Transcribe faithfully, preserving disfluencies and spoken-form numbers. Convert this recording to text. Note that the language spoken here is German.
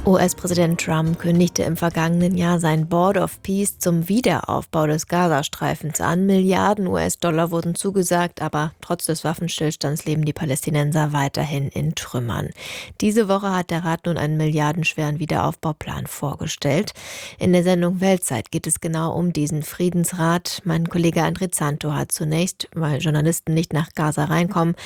U S-Präsident Trump kündigte im vergangenen Jahr sein Board of Peace zum Wiederaufbau des Gazastreifens an. Milliarden U S-Dollar wurden zugesagt, aber trotz des Waffenstillstands leben die Palästinenser weiterhin in Trümmern. Diese Woche hat der Rat nun einen milliardenschweren Wiederaufbauplan vorgestellt. In der Sendung Weltzeit geht es genau um diesen Friedensrat. Mein Kollege André Zanto hat zunächst, weil Journalisten nicht nach Gaza reinkommen,